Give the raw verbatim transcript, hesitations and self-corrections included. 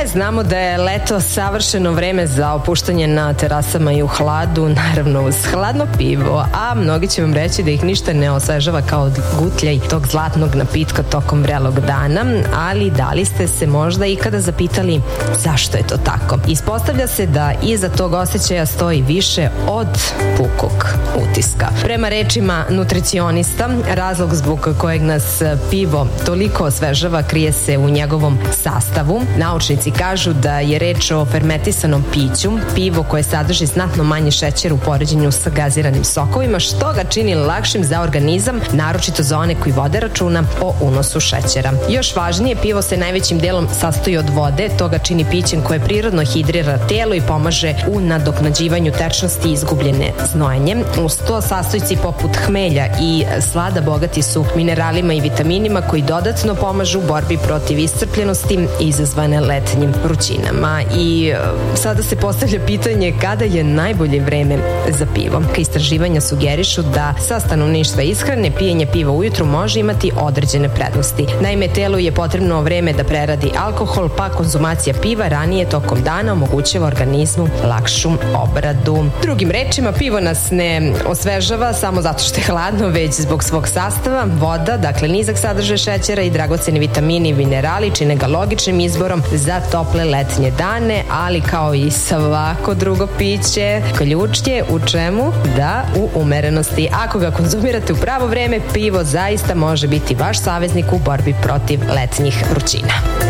znamo da je leto savršeno vreme za opuštanje na terasama i u hladu, naravno uz hladno pivo, a mnogi će vam reći da ih ništa ne osvežava kao gutljaj tog zlatnog napitka tokom vrelog dana, ali da li ste se možda ikada zapitali zašto je to tako? Ispostavlja se da iza tog osjećaja stoji više od pukog utiska. Prema rečima nutricionista, razlog zbog kojeg nas pivo toliko osvežava krije se u njegovom sastavu. Naučnici kažu da je reč o fermentisanom piću, pivo koje sadrži znatno manje šećera u poređenju sa gaziranim sokovima, što ga čini lakšim za organizam, naročito za one koji vode računa o unosu šećera. Još važnije, pivo se najvećim delom sastoji od vode, to ga čini pićem koje prirodno hidrira telo i pomaže u nadoknađivanju tečnosti izgubljene znojenjem. Uz to sastojci poput hmelja i slada bogati su mineralima i vitaminima koji dodatno pomažu u borbi protiv iscrpljenosti izazvane letnjim vrućinama. I sada se postavlja pitanje kada je najbolje vreme za pivo. Ka istraživanja sugerišu da sa stanovništva ishrane pijenje piva ujutru može imati određene prednosti. Naime, telu je potrebno vreme da preradi alkohol, pa konzumacija piva ranije tokom dana omogućava organizmu lakšu obradu. Drugim rečima, pivo nas ne osvežava samo zato što je hladno, već zbog svog sastava. Voda, dakle nizak sadržaj šećera i dragoceni vitamini i minerali čine ga logičnim izborom za tople letnje dane, ali kao i svako drugo piće, ključ je u čemu? Da, u umerenosti. Ako ga konzumirate u pravo vreme, pivo zaista može biti vaš saveznik u borbi protiv letnjih vrućina.